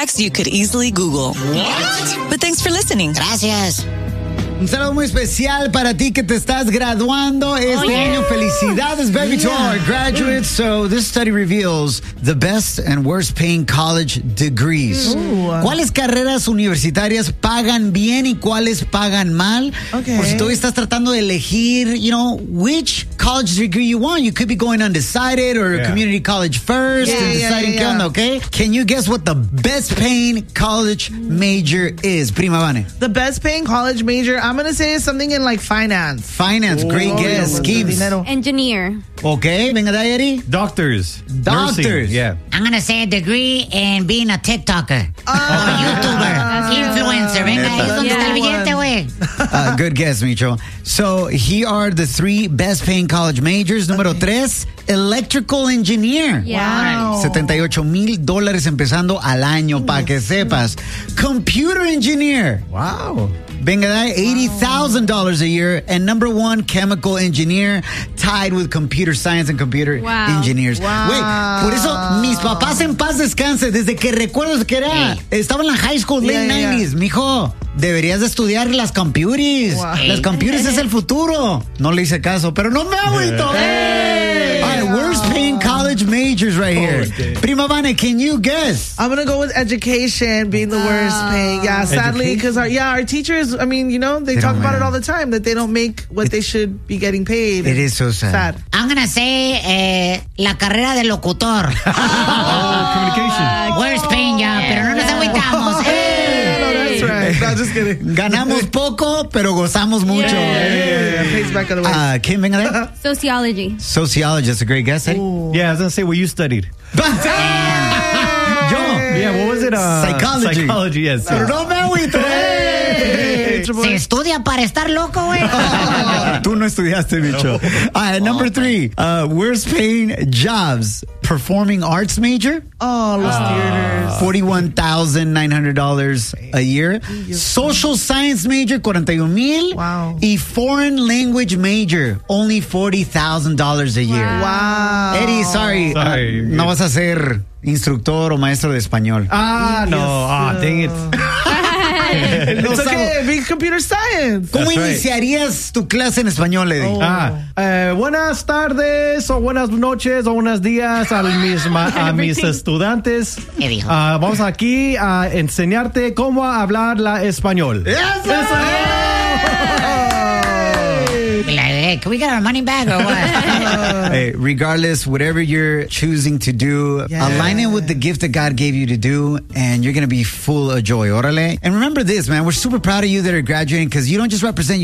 facts you could easily Google. What? But thanks for listening. Gracias. Un saludo muy especial para ti que te estás graduando este año. Felicidades, baby, to all our graduates. So this study reveals the best and worst paying college degrees. ¿Cuáles carreras universitarias pagan bien y cuáles pagan mal? Okay. Por si todavía estás tratando de elegir, which college degree you want. You could be going undecided or community college first and deciding qué onda, okay? Can you guess what the best paying college major is, Prima Vane? The best paying college major, I'm going to say is something in like finance. Finance, great guess. Gibbs. Engineer. Okay, venga de ahí, Eddie. Doctors. Doctors. Nursing, yeah. I'm going to say a degree in being a TikToker. YouTuber. Influencer. Venga, ahí es donde está el billete, güey. Good guess, Micho. So here are the 3 best paying college majors. Número 3, electrical engineer. Yeah. $78,000 empezando al año, para que sepas. Computer engineer. Wow. Venga de ahí, $80,000 a year. And number 1, chemical engineer, tied with computer science and computer engineers. Güey, por eso mis papás en paz descanse, desde que recuerdo que estaba en la high school, late 90s, mijo. Deberías de estudiar las computers. Las computers es el futuro. No le hice caso, pero no me agüito. All right, worst paying college majors right here. Prima Vane, can you guess? I'm going to go with education being the worst paying. Yeah, sadly, because our teachers, I mean, they talk about it all the time, that they don't make what they should be getting paid. It is so sad. I'm going to say la carrera de locutor. Communication. Worst paying job, pero no nos agüitamos. No, just kidding. Ganamos poco, pero gozamos mucho. Pays back other way. Kim, venga de. Sociology. Sociology, that's a great guess, Eddie. Yeah, I was going to say what you studied. Yo. Yeah, what was it? Psychology. Psychology, yes. Pero no me agüito. Se estudia para estar loco, güey. Tú no estudiaste, bicho. Number 3, worst paying jobs. Performing arts major. Los theaters. $41,900 a year. Social science major, $41,000. Wow. Y foreign language major, only $40,000 a year. Wow. Eddie, sorry. No vas a ser instructor o maestro de español. No. Dang it. It's okay, be computer science. ¿Cómo iniciarías tu clase en español, Eddie? Buenas tardes o buenas noches o buenos días a mis estudiantes. ¿Qué dijo? Vamos aquí a enseñarte cómo hablar la español. Can we get our money back or what? Hey, regardless, whatever you're choosing to do, align it with the gift that God gave you to do, and you're going to be full of joy. Órale. And remember this, man, we're super proud of you that are graduating because you don't just represent